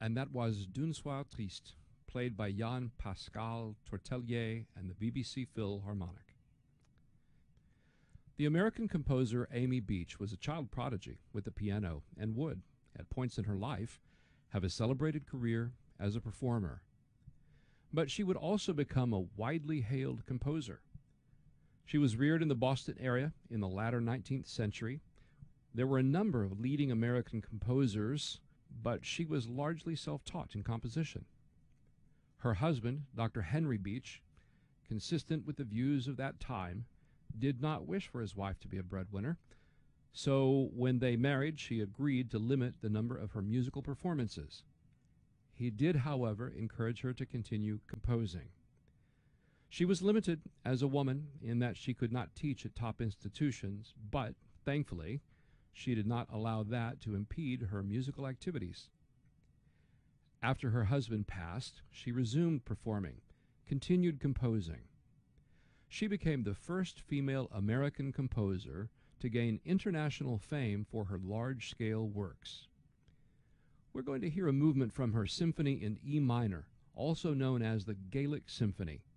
and that was D'un Soir Triste, played by Jan Pascal Tortelier and the BBC Philharmonic. The American composer Amy Beach was a child prodigy with the piano and would, at points in her life, have a celebrated career as a performer. But she would also become a widely hailed composer. She was reared in the Boston area in the latter 19th century. There were a number of leading American composers, but she was largely self-taught in composition. Her husband, Dr. Henry Beach, consistent with the views of that time, did not wish for his wife to be a breadwinner, so when they married, she agreed to limit the number of her musical performances. He did, however, encourage her to continue composing. She was limited as a woman in that she could not teach at top institutions, but, thankfully, she did not allow that to impede her musical activities. After her husband passed, she resumed performing, continued composing. She became the first female American composer to gain international fame for her large-scale works. We're going to hear a movement from her Symphony in E minor, also known as the Gaelic Symphony,